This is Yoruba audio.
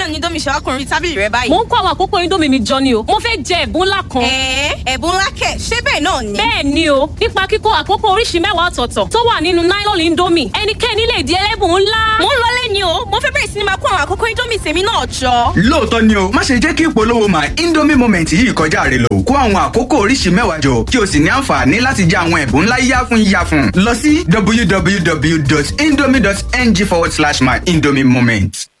náà ní Indomie ṣe wá kùnrin tábìlì rẹ báyìí. Mo ń kó àwọn àkókò Indomie mi jọ ni o. Mo fẹ́ jẹ ẹ̀bùn ńlá kan. Ẹ̀bùn ńlá kẹ̀, ṣé bẹ́ẹ̀ náà ni? Bẹ́ẹ̀ ni o, nípa kíkó àkókò oríṣi 10 ọ̀tọ̀ọ̀tọ̀ tó wà nínú nylon Indomie. Ẹnikẹ́ni lè di ẹlẹ́bùn ńlá. Mo ń lọlé ni o, mo fẹ́ bẹ̀rẹ̀ sí ni máa kó àwọn àkókò Indomie tèmi náà jọ. Lóòótọ́ ni o, má ṣe jẹ́ kí ìpolówó My Indomie Moment yìí kọjá rẹ lọ. Kó àwọn àkókò oríṣi 10 jọ kí o sì ní àǹfààní láti jẹ àwọn ẹ̀bùn ńlá yáfun. Lọ sí www.indomie.ng/My Indomie Moment.